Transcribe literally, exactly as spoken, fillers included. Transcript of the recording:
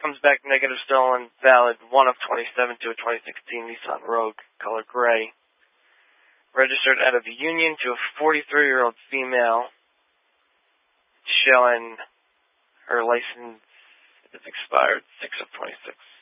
Comes back negative stolen, valid one of twenty-seven to a twenty sixteen Nissan Rogue, color gray. Registered out of Union to a forty-three-year-old female, showing her license is expired six of twenty-six.